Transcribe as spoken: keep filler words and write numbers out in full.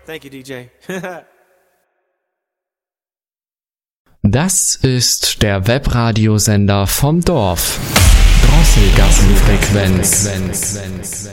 Thank you, D J. Das ist der Webradiosender vom Dorf. Drosselgassenfrequenz.